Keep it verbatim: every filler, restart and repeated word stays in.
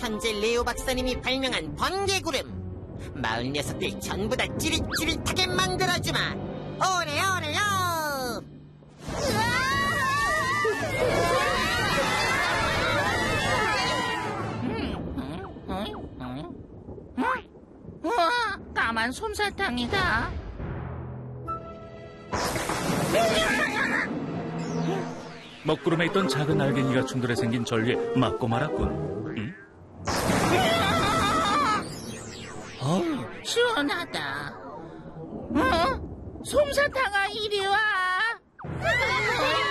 천재 레오 박사님이 발명한 번개구름. 마을 녀석들 전부 다 찌릿찌릿하게 만들어주마. 오래 오래요. 우와, 까만 솜사탕이다. 먹구름에 있던 작은 알갱이가 충돌해 생긴 전류에 맞고 말았군. 응? 어우, 시원하다. 어? 솜사탕아, 이리 와.